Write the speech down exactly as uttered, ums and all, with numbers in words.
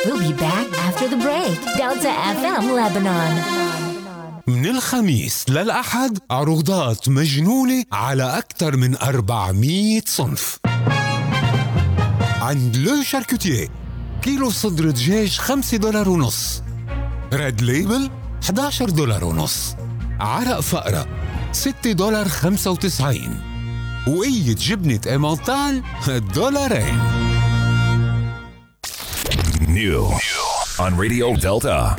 We'll be back after the break. Delta إف إم Lebanon. من الخميس للأحد عروضات مجنونة على أكثر من أربعمية صنف. عند لو شاركوتيه كيلو صدر دجاج خمسة دولار ونص، ريد ليبل إحدى عشر دولار ونص، عرق فقرة ستة دولار خمسة وتسعين، وقية جبنة إيمانتال دولارين. New on Radio Delta.